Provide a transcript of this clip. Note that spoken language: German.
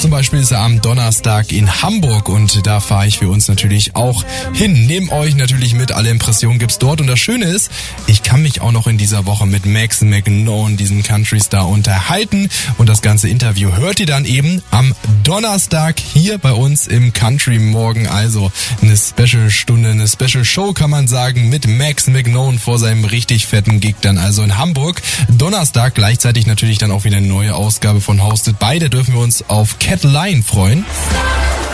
zum Beispiel ist er am Donnerstag in Hamburg und da fahre ich für uns natürlich auch hin. Nehmt euch natürlich mit, alle Impressionen gibt's dort und das Schöne ist, ich kann mich auch noch in dieser Woche mit Max McKnown, diesem Country-Star, unterhalten und das ganze Interview hört ihr dann eben am Donnerstag hier bei uns im Country Morgen. Also eine Special-Stunde, eine Special-Show kann man sagen mit Max McKnown vor seinem richtig fetten Gig dann also in Hamburg. Donnerstag gleichzeitig natürlich dann auch wieder eine neue Ausgabe von Hosted. Beide dürfen wir uns auf Cat Lion freuen.